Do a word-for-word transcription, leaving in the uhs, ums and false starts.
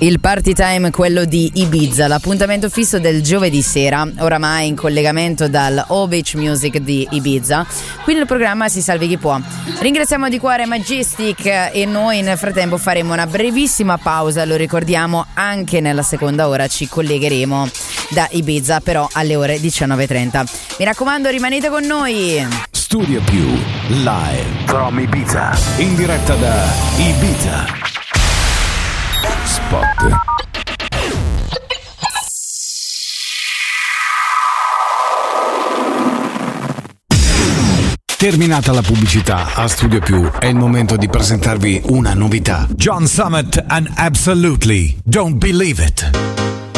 Il party time, quello di Ibiza, l'appuntamento fisso del giovedì sera, oramai in collegamento dal O Beach Music di Ibiza. Qui nel programma Si Salvi Chi Può. Ringraziamo di cuore Majestic e noi nel frattempo faremo una brevissima pausa, lo ricordiamo, anche nella seconda ora ci collegheremo da Ibiza, però alle ore diciannove e trenta. Mi raccomando, rimanete con noi. Studio Più live from Ibiza, in diretta da Ibiza. Spot. Terminata la pubblicità, a Studio Più è il momento di presentarvi una novità. John Summit and Absolutely Don't Believe It.